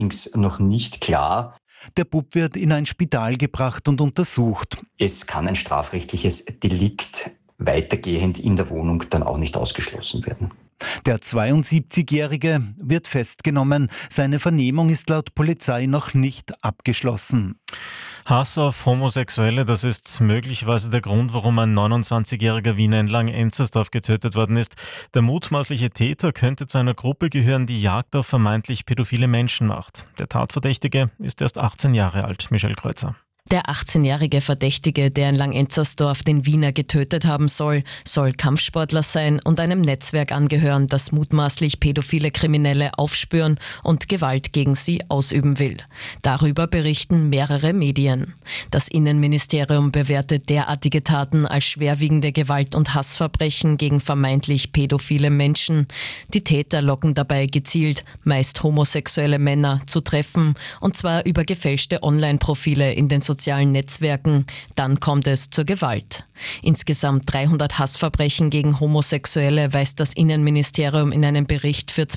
noch nicht klar. Der Bub wird in ein Spital gebracht und untersucht. Es kann ein strafrechtliches Delikt weitergehend in der Wohnung dann auch nicht ausgeschlossen werden. Der 72-Jährige wird festgenommen. Seine Vernehmung ist laut Polizei noch nicht abgeschlossen. Hass auf Homosexuelle, das ist möglicherweise der Grund, warum ein 29-jähriger Wiener in Langenenzersdorf getötet worden ist. Der mutmaßliche Täter könnte zu einer Gruppe gehören, die Jagd auf vermeintlich pädophile Menschen macht. Der Tatverdächtige ist erst 18 Jahre alt. Michelle Kreuzer. Der 18-jährige Verdächtige, der in Langenenzersdorf den Wiener getötet haben soll Kampfsportler sein und einem Netzwerk angehören, das mutmaßlich pädophile Kriminelle aufspüren und Gewalt gegen sie ausüben will. Darüber berichten mehrere Medien. Das Innenministerium bewertet derartige Taten als schwerwiegende Gewalt- und Hassverbrechen gegen vermeintlich pädophile Menschen. Die Täter locken dabei gezielt, meist homosexuelle Männer, zu treffen, und zwar über gefälschte Online-Profile in den sozialen Netzwerken, dann kommt es zur Gewalt. Insgesamt 300 Hassverbrechen gegen Homosexuelle weist das Innenministerium in einem Bericht für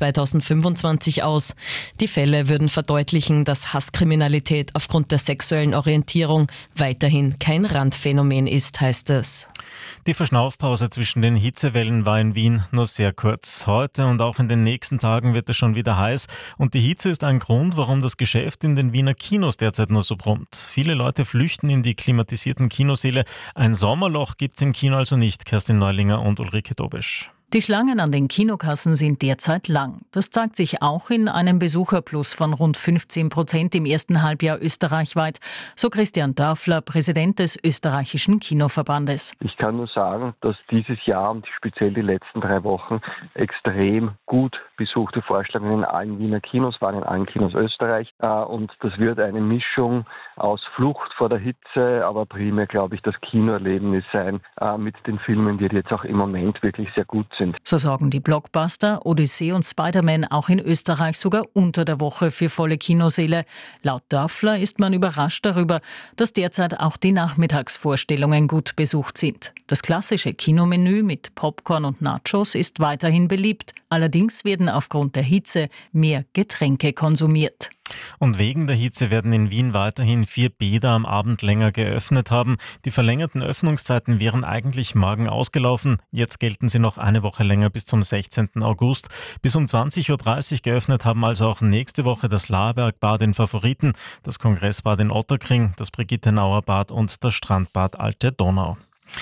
2025 aus. Die Fälle würden verdeutlichen, dass Hasskriminalität aufgrund der sexuellen Orientierung weiterhin kein Randphänomen ist, heißt es. Die Verschnaufpause zwischen den Hitzewellen war in Wien nur sehr kurz. Heute und auch in den nächsten Tagen wird es schon wieder heiß und die Hitze ist ein Grund, warum das Geschäft in den Wiener Kinos derzeit nur so brummt. Viele Leute flüchten in die klimatisierten Kinosäle. Ein Sommerloch gibt's im Kino also nicht. Kerstin Neulinger und Ulrike Dobisch. Die Schlangen an den Kinokassen sind derzeit lang. Das zeigt sich auch in einem Besucherplus von rund 15% im ersten Halbjahr österreichweit, so Christian Dörfler, Präsident des österreichischen Kinoverbandes. Ich kann nur sagen, dass dieses Jahr und speziell die letzten 3 Wochen extrem gut besuchte Vorstellungen in allen Wiener Kinos waren, in allen Kinos Österreich. Und das wird eine Mischung aus Flucht vor der Hitze, aber primär, glaube ich, das Kinoerlebnis sein mit den Filmen, die jetzt auch im Moment wirklich sehr gut sind. So sorgen die Blockbuster Odyssee und Spider-Man auch in Österreich sogar unter der Woche für volle Kinosäle. Laut Dörfler ist man überrascht darüber, dass derzeit auch die Nachmittagsvorstellungen gut besucht sind. Das klassische Kinomenü mit Popcorn und Nachos ist weiterhin beliebt. Allerdings werden aufgrund der Hitze mehr Getränke konsumiert. Und wegen der Hitze werden in Wien weiterhin 4 Bäder am Abend länger geöffnet haben. Die verlängerten Öffnungszeiten wären eigentlich morgen ausgelaufen. Jetzt gelten sie noch eine Woche länger bis zum 16. August. Bis um 20.30 Uhr geöffnet haben also auch nächste Woche das Laarbergbad in Favoriten, das Kongressbad in Otterkring, das Brigittenauer Bad und das Strandbad Alte Donau.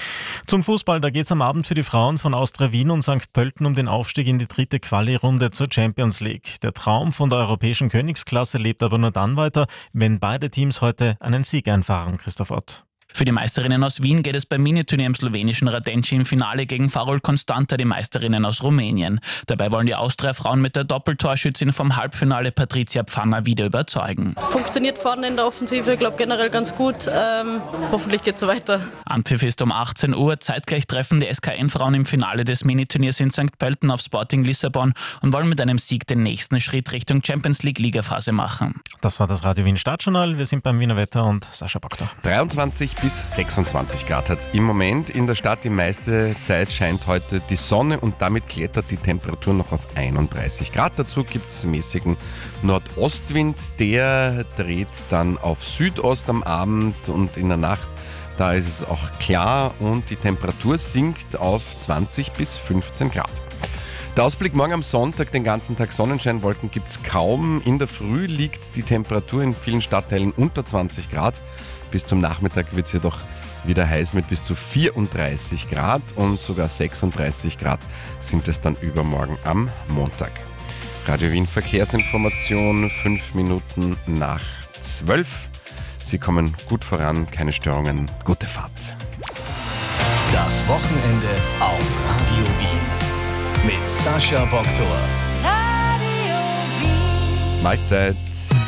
Zum Fußball, da geht's am Abend für die Frauen von Austria Wien und St. Pölten um den Aufstieg in die 3. Quali-Runde zur Champions League. Der Traum von der europäischen Königsklasse lebt aber nur dann weiter, wenn beide Teams heute einen Sieg einfahren. Christoph Ott. Für die Meisterinnen aus Wien geht es beim Miniturnier im slowenischen Radenci im Finale gegen Farol Constanta, die Meisterinnen aus Rumänien. Dabei wollen die Austria-Frauen mit der Doppeltorschützin vom Halbfinale Patricia Pfanner wieder überzeugen. Funktioniert vorne in der Offensive, ich glaube generell ganz gut. Hoffentlich geht es so weiter. Anpfiff ist um 18 Uhr. Zeitgleich treffen die SKN-Frauen im Finale des Miniturniers in St. Pölten auf Sporting Lissabon und wollen mit einem Sieg den nächsten Schritt Richtung Champions League-Ligaphase machen. Das war das Radio Wien Startjournal. Wir sind beim Wiener Wetter und Sascha Bockter. 23 bis 26 Grad hat es im Moment in der Stadt. Die meiste Zeit scheint heute die Sonne und damit klettert die Temperatur noch auf 31 Grad. Dazu gibt es mäßigen Nordostwind, der dreht dann auf Südost am Abend und in der Nacht. Da ist es auch klar und die Temperatur sinkt auf 20 bis 15 Grad. Der Ausblick morgen am Sonntag, den ganzen Tag Sonnenschein, Wolken gibt es kaum. In der Früh liegt die Temperatur in vielen Stadtteilen unter 20 Grad. Bis zum Nachmittag wird es jedoch wieder heiß mit bis zu 34 Grad und sogar 36 Grad sind es dann übermorgen am Montag. Radio Wien Verkehrsinformation, 5 Minuten nach 12. Sie kommen gut voran, keine Störungen, gute Fahrt. Das Wochenende auf Radio Wien mit Sascha Bocktor. Mahlzeit.